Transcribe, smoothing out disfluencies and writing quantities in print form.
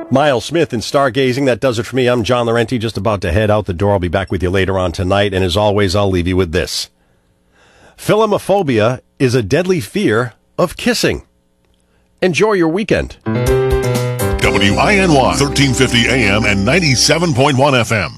Miles Smith and Stargazing. That does it for me. I'm John Laurenti, just about to head out the door. I'll be back with you later on tonight. And as always, I'll leave you with this. Philomophobia is a deadly fear of kissing. Enjoy your weekend. WINY 1350 AM and 97.1 FM.